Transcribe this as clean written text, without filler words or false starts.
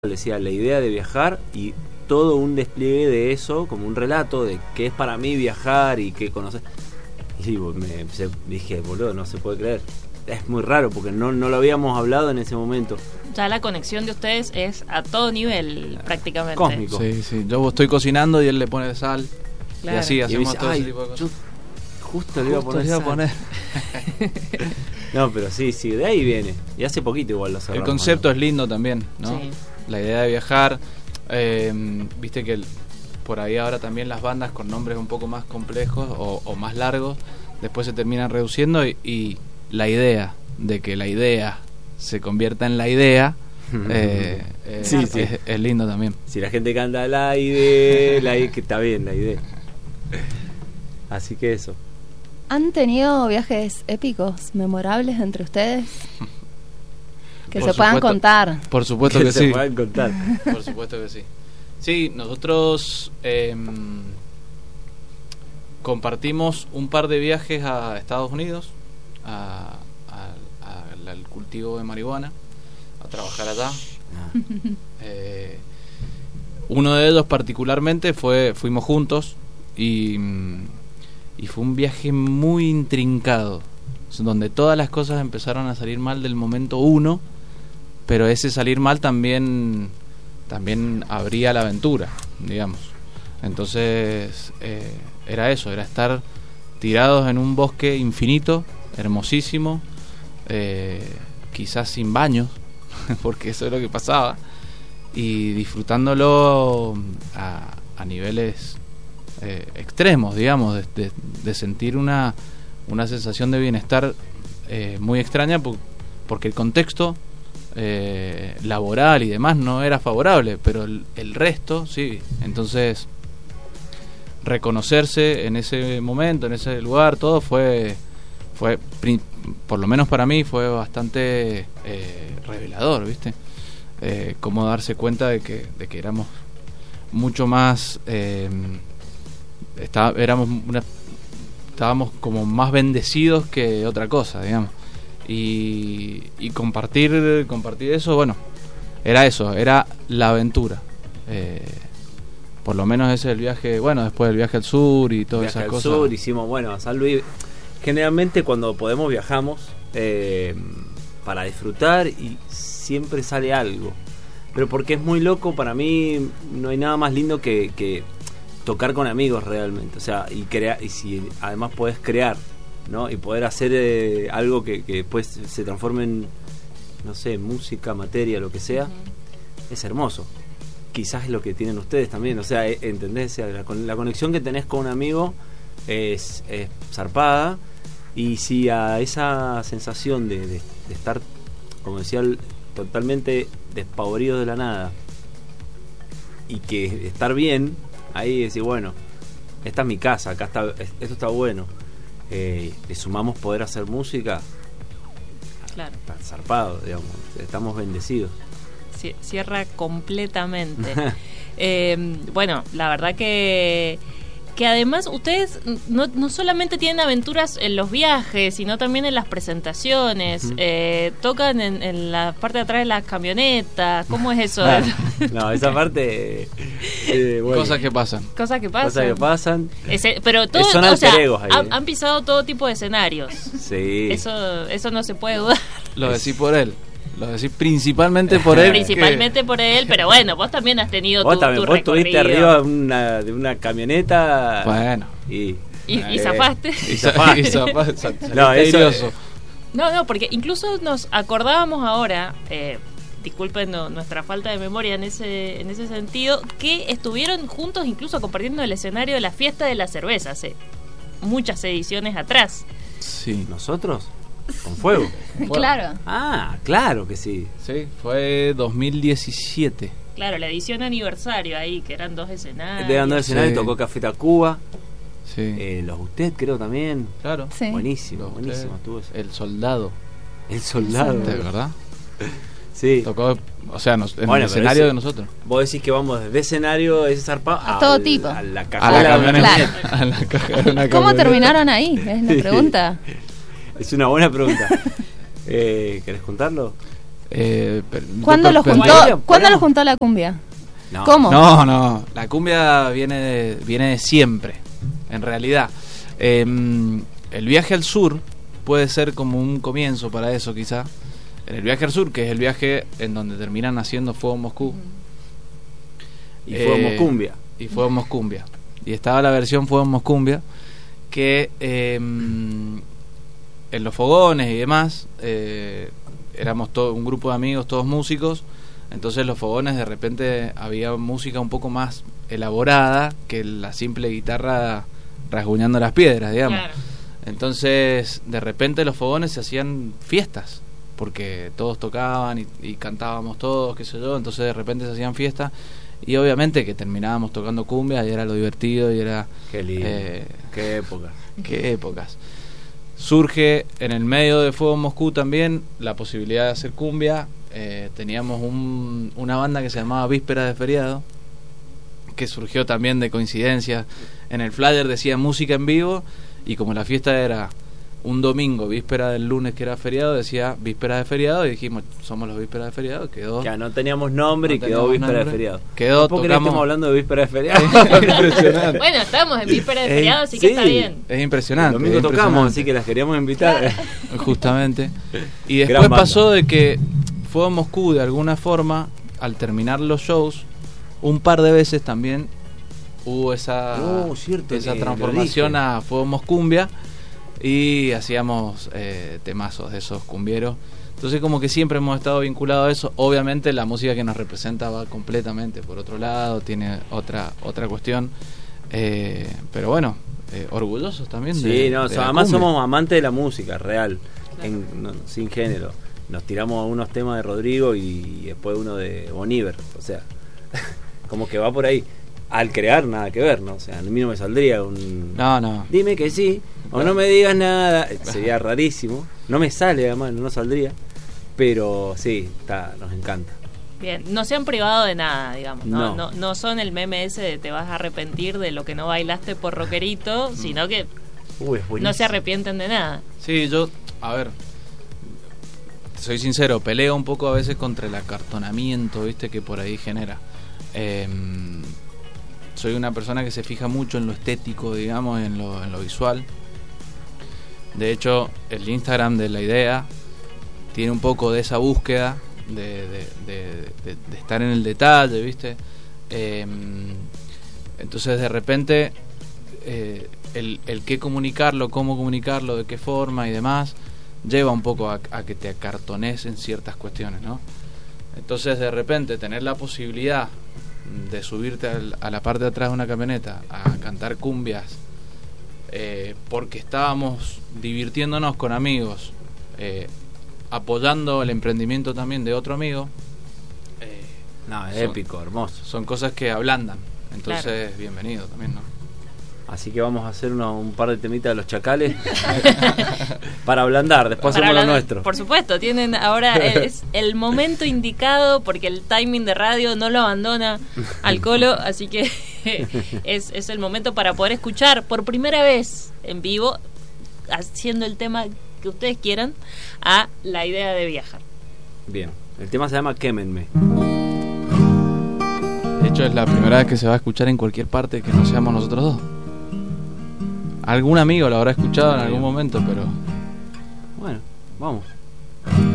decía la idea de viajar y todo un despliegue de eso, como un relato de qué es para mí viajar y qué conocer. Y dije, boludo, no se puede creer. Es muy raro porque no lo habíamos hablado en ese momento. Ya la conexión de ustedes es a todo nivel, prácticamente. Cósmico. Sí. Yo estoy cocinando y él le pone sal. Claro. Y así hacemos dice, todo ese tipo de cosas. Yo justo le iba a poner sal. No, pero sí, de ahí viene. Y hace poquito igual lo cerramos. El concepto es lindo también, ¿no? Sí. La idea de viajar. Viste que por ahí ahora también las bandas con nombres un poco más complejos o más largos, después se terminan reduciendo y la idea de que la idea se convierta en la idea es lindo también. Si la gente canta la idea, que está bien la idea. Así que eso. ¿Han tenido viajes épicos, memorables entre ustedes? Que Por se puedan supuesto. contar. Por supuesto Que que se sí. puedan contar. Por supuesto que sí. Sí, nosotros compartimos un par de viajes a Estados Unidos, al cultivo de marihuana, a trabajar allá. Uno de ellos particularmente fuimos juntos y fue un viaje muy intrincado, donde todas las cosas empezaron a salir mal del momento uno, pero ese salir mal también abría la aventura, digamos. Entonces era eso, era estar tirados en un bosque infinito, hermosísimo, quizás sin baños, porque eso es lo que pasaba, y disfrutándolo a niveles extremos, digamos, de sentir una sensación de bienestar muy extraña, porque el contexto laboral y demás no era favorable, pero el resto sí. Entonces reconocerse en ese momento, en ese lugar, todo fue por lo menos para mí fue bastante revelador, ¿viste? Cómo darse cuenta de que éramos mucho más estábamos como más bendecidos que otra cosa, digamos. Y compartir eso, bueno, era la aventura. Por lo menos ese es el viaje, bueno, después del viaje al sur y todas esas cosas. Sur, hicimos, bueno, a San Luis. Generalmente cuando podemos viajamos para disfrutar y siempre sale algo. Pero porque es muy loco, para mí no hay nada más lindo que tocar con amigos realmente. O sea, y crear, y si además podés crear, ¿no? Y poder hacer algo que después se transforme en, no sé, música, materia, lo que sea, es hermoso. Quizás es lo que tienen ustedes también, o sea, ¿entendés? O sea, la conexión que tenés con un amigo es zarpada, y si a esa sensación de estar, como decía, totalmente despavorido de la nada, y que estar bien, ahí decir, bueno, esta es mi casa, acá está, esto está bueno. Le sumamos poder hacer música, Claro. está zarpado, digamos, estamos bendecidos. Cierra completamente. Bueno, la verdad que además ustedes no solamente tienen aventuras en los viajes, sino también en las presentaciones. Tocan en la parte de atrás de las camionetas. ¿Cómo es eso? No, esa parte bueno, Cosas que pasan. Cosas que pasan. Pero todo, son o sea, alter egos ahí, han pisado todo tipo de escenarios. Sí. Eso no se puede dudar. Lo decís por él. Lo decís principalmente por él. Principalmente por él, pero bueno, vos también has tenido vos tu también, vos recorrido. estuviste arriba de una camioneta. Bueno. Y zafaste. Y zafaste. No, eso No, porque incluso nos acordábamos ahora, disculpen nuestra falta de memoria en ese sentido, que estuvieron juntos incluso compartiendo el escenario de la fiesta de la cerveza hace muchas ediciones atrás. Sí. ¿Nosotros? ¿Con fuego? Claro. Ah, claro que sí. Sí, fue 2017. Claro, la edición aniversario ahí, que eran 2 escenarios. De Andando escenario, Sí. tocó Café Tacuba. Sí. Los Usted creo también. Claro. Sí. Buenísimo, Los buenísimo Usted. estuvo eso. El Soldado. El Soldado. ¿De verdad? Sí. Tocó, o sea, en Bueno, el pero escenario ese- de nosotros. Vos decís que vamos desde escenario, ese zarpado, A todo tipo. a la A caja la de la camioneta. camioneta. A la caja de una ¿Cómo camioneta. terminaron ahí? Es la Sí. pregunta. Es una buena pregunta. ¿Querés contarlo? ¿Cuándo lo juntó? Bueno, ¿Cuándo lo juntó la cumbia? No. ¿Cómo? No, la cumbia viene de siempre, en realidad. El viaje al sur puede ser como un comienzo para eso, quizá. En el viaje al sur, que es el viaje en donde terminan haciendo Fuego Moscú. Y Fuego Moscumbia. Y Fuego Moscumbia. Y estaba la versión Fuego Moscumbia, que en los fogones y demás, éramos un grupo de amigos, todos músicos. Entonces los fogones de repente había música un poco más elaborada que la simple guitarra rasguñando las piedras, digamos. Claro. Entonces de repente los fogones se hacían fiestas, porque todos tocaban y cantábamos todos, qué sé yo. Entonces de repente se hacían fiestas y obviamente que terminábamos tocando cumbia y era lo divertido y era... Qué lindo. Qué época. Qué épocas. Surge en el medio de Fuego Moscú también la posibilidad de hacer cumbia. Teníamos una banda que se llamaba Víspera de Feriado, que surgió también de coincidencia. En el flyer decía música en vivo, y como la fiesta era un domingo, víspera del lunes que era feriado, decía Víspera de Feriado, y dijimos, somos los Víspera de Feriado. Quedó. Ya no teníamos nombre y quedó Víspera de Feriado. Quedó, ¿Por qué tocamos... estamos hablando de Víspera de Feriado? Impresionante. Bueno, estábamos en víspera de feriado, así que sí. está bien. Es impresionante. El domingo es tocamos, impresionante. así que las queríamos invitar. Justamente. Y Gran después banda. pasó de que Fuego Moscú, de alguna forma, al terminar los shows, un par de veces también hubo esa cierto, esa que transformación lo dije. a Fuego Moscumbia, y hacíamos temazos de esos cumbieros. Entonces como que siempre hemos estado vinculados a eso. Obviamente la música que nos representa va completamente por otro lado, tiene otra cuestión, pero bueno, orgullosos también Sí, de no, la además cumbia. somos amantes de la música real, sin género. Nos tiramos unos temas de Rodrigo y después uno de Bon Iver, o sea, como que va por ahí. Al crear nada que ver, ¿no? O sea, a mí no me saldría un... No. Dime que sí, o no me digas nada, sería rarísimo. No me sale, además, no saldría. Pero sí, nos encanta. Bien, no se han privado de nada, digamos. No, No. no son el meme ese de te vas a arrepentir de lo que no bailaste por rockerito, sino que Es buenísimo. no se arrepienten de nada. Sí, yo, a ver, soy sincero, peleo un poco a veces contra el acartonamiento, viste, que por ahí genera. Soy una persona que se fija mucho en lo estético, digamos, en lo visual. De hecho, el Instagram de La Idea tiene un poco de esa búsqueda de estar en el detalle, viste. Entonces de repente el qué comunicarlo, cómo comunicarlo, de qué forma y demás, lleva un poco a que te acartones en ciertas cuestiones, ¿no? Entonces de repente tener la posibilidad de subirte a la parte de atrás de una camioneta a cantar cumbias, porque estábamos divirtiéndonos con amigos, apoyando el emprendimiento también de otro amigo, No, es son- épico, hermoso. son cosas que ablandan. Entonces, Claro. bienvenido también, ¿no? Así que vamos a hacer un par de temitas de los chacales para ablandar, después Para hacemos lo hablar- nuestro. Por supuesto, tienen ahora es el momento indicado porque el timing de radio no lo abandona al Colo, así que es el momento para poder escuchar por primera vez en vivo, haciendo el tema que ustedes quieran, a La Idea de Viajar. Bien, el tema se llama Quémenme. De hecho, es la primera vez que se va a escuchar en cualquier parte que no seamos nosotros dos. Algún amigo lo habrá escuchado en algún momento, pero Bueno, vamos.